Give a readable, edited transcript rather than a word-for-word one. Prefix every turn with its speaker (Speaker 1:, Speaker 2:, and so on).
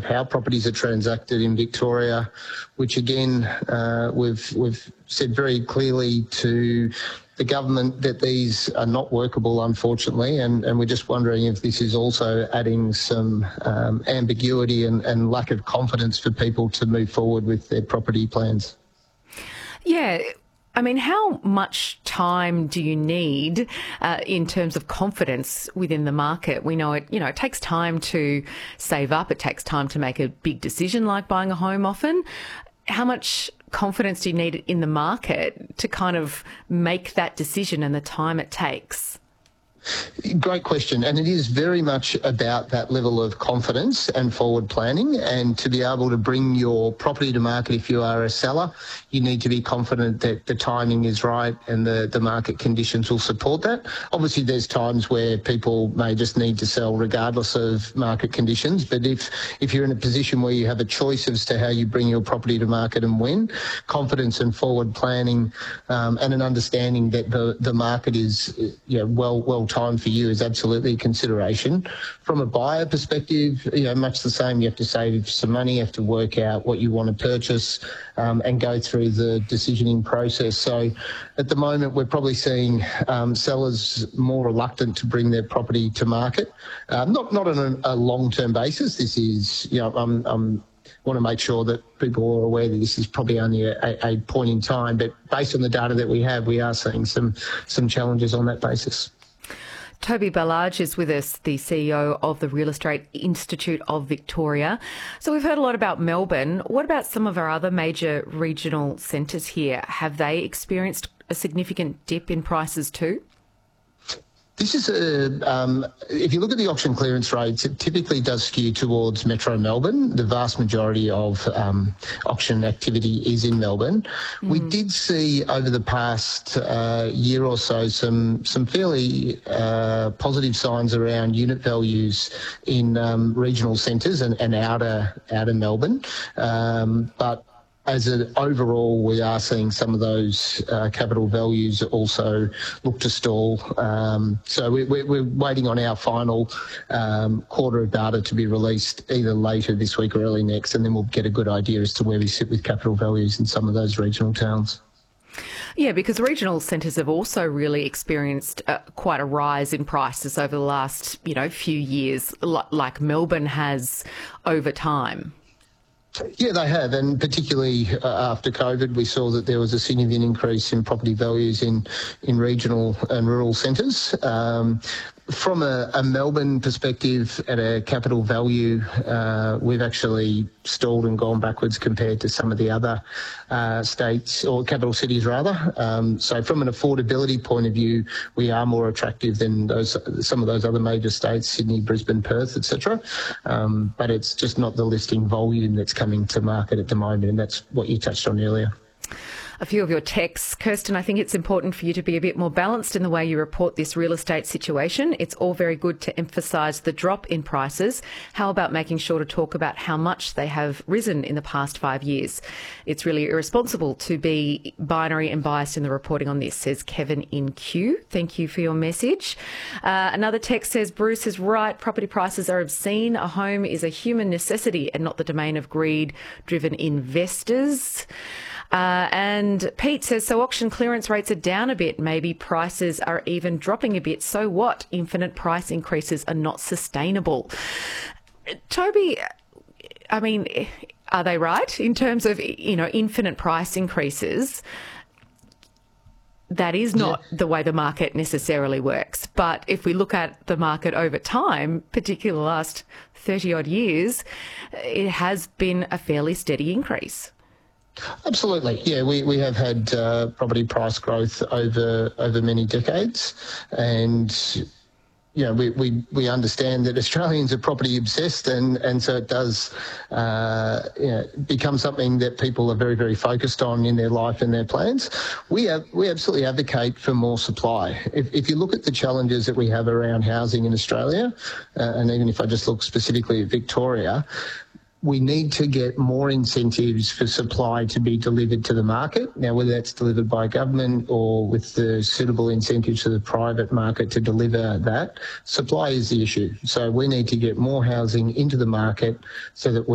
Speaker 1: how properties are transacted in Victoria, which again, we've said very clearly to the government that these are not workable, unfortunately, and we're just wondering if this is also adding some ambiguity and lack of confidence for people to move forward with their property plans.
Speaker 2: Yeah. I mean, how much time do you need in terms of confidence within the market? We know it takes time to save up. It takes time to make a big decision like buying a home often. How much confidence do you need in the market to kind of make that decision and the time it takes?
Speaker 1: Great question, and it is very much about that level of confidence and forward planning, and to be able to bring your property to market. If you are a seller, you need to be confident that the timing is right and the market conditions will support that. Obviously, there's times where people may just need to sell regardless of market conditions, but if you're in a position where you have a choice as to how you bring your property to market and when, confidence and forward planning and an understanding that the market is well time for you is absolutely a consideration. From a buyer perspective, much the same. You have to save some money, you have to work out what you want to purchase and go through the decisioning process. So at the moment, we're probably seeing sellers more reluctant to bring their property to market. Not on a long-term basis. This is, want to make sure that people are aware that this is probably only a point in time, but based on the data that we have, we are seeing some challenges on that basis.
Speaker 2: Toby Ballage is with us, the CEO of the Real Estate Institute of Victoria. So we've heard a lot about Melbourne. What about some of our other major regional centres here? Have they experienced a significant dip in prices too?
Speaker 1: This is if you look at the auction clearance rates, it typically does skew towards Metro Melbourne. The vast majority of auction activity is in Melbourne. We did see over the past year or so some fairly positive signs around unit values in regional centres and outer Melbourne, but as an overall, we are seeing some of those capital values also look to stall. So we're waiting on our final quarter of data to be released either later this week or early next, and then we'll get a good idea as to where we sit with capital values in some of those regional towns.
Speaker 2: Yeah, because regional centres have also really experienced quite a rise in prices over the last, few years, like Melbourne has over time.
Speaker 1: Yeah, they have, and particularly after COVID, we saw that there was a significant increase in property values in regional and rural centres. From a Melbourne perspective, at a capital value, we've actually stalled and gone backwards compared to some of the other states, or capital cities rather. So from an affordability point of view, we are more attractive than some of those other major states, Sydney, Brisbane, Perth, etc. But it's just not the listing volume that's coming to market at the moment, and that's what you touched on earlier.
Speaker 2: A few of your texts. Kirsten, I think it's important for you to be a bit more balanced in the way you report this real estate situation. It's all very good to emphasise the drop in prices. How about making sure to talk about how much they have risen in the past 5 years? It's really irresponsible to be binary and biased in the reporting on this, says Kevin in Q. Thank you for your message. Another text says, Bruce is right. Property prices are obscene. A home is a human necessity and not the domain of greed-driven investors. And Pete says, so auction clearance rates are down a bit. Maybe prices are even dropping a bit. So what? Infinite price increases are not sustainable. Toby, I mean, are they right in terms of, infinite price increases? That is not the way the market necessarily works. But if we look at the market over time, particularly the last 30-odd years, it has been a fairly steady increase.
Speaker 1: Absolutely. Yeah, we have had property price growth over many decades, and we understand that Australians are property obsessed, and so it does become something that people are very, very focused on in their life and their plans. We absolutely advocate for more supply. If you look at the challenges that we have around housing in Australia, and even if I just look specifically at Victoria, we need to get more incentives for supply to be delivered to the market. Now, whether that's delivered by government or with the suitable incentives to the private market to deliver that, supply is the issue. So we need to get more housing into the market so that we